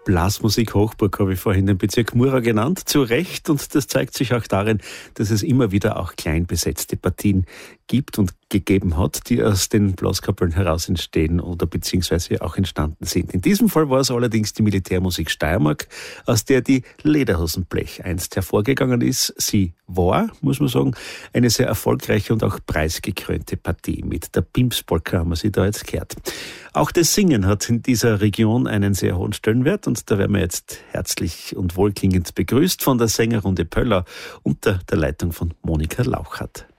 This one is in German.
Blasmusik Hochburg habe ich vorhin den Bezirk Mura genannt, zu Recht, und das zeigt sich auch darin, dass es immer wieder auch klein besetzte Partien gibt und gegeben hat, die aus den Blaskapellen heraus entstehen oder beziehungsweise auch entstanden sind. In diesem Fall war es allerdings die Militärmusik Steiermark, aus der die Lederhosenblech einst hervorgegangen ist. Sie war, muss man sagen, eine sehr erfolgreiche und auch preisgekrönte Partie. Mit der Pimspolka haben wir sie da jetzt gehört. Auch das Singen hat in dieser Region einen sehr hohen Stellenwert, und da werden wir jetzt herzlich und wohlklingend begrüßt von der Sängerrunde Pöller unter der Leitung von Monika Lauchert.